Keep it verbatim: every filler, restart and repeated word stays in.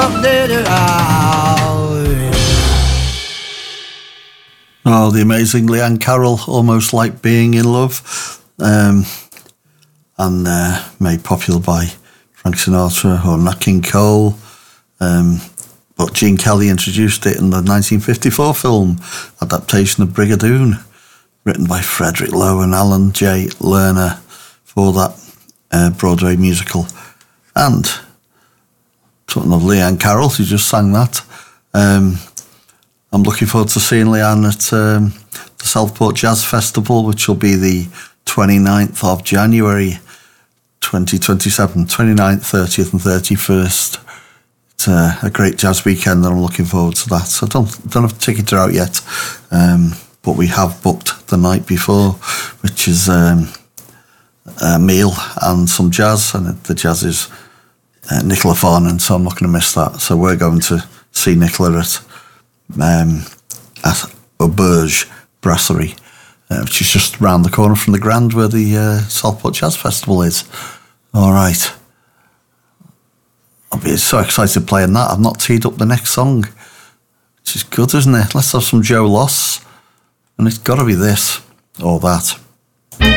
Oh, the amazing Leanne Carroll, Almost Like Being in Love, um, and uh, made popular by Frank Sinatra or Nat King Cole. Um, but Gene Kelly introduced it in the nineteen fifty-four film adaptation of Brigadoon, written by Frederick Lowe and Alan J. Lerner for that uh, Broadway musical. And talking of Leanne Carroll, who just sang that, um, I'm looking forward to seeing Leanne at um, the Southport Jazz Festival, which will be the twenty-ninth of January twenty twenty-seven, twenty-ninth, thirtieth and thirty-first. It's a, a great jazz weekend and I'm looking forward to that. So I don't, don't have tickets out yet, um, but we have booked the night before, which is um, a meal and some jazz, and the jazz is uh, Nicola Farnan, so I'm not going to miss that. So we're going to see Nicola at Um, at Auberge Brasserie, uh, which is just round the corner from the Grand where the uh, Southport Jazz Festival is. All right. I'll be so excited playing that. I've not teed up the next song, which is good, isn't it? Let's have some Joe Loss, and it's got to be this or that.